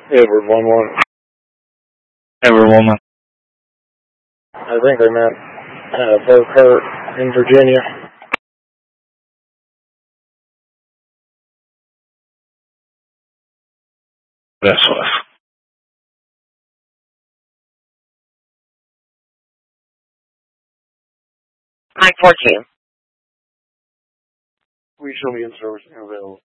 Edward 1-1. Edward 1-1. I think they meant Burkhart in Virginia. That's what. Mike 14. We shall be in service and available.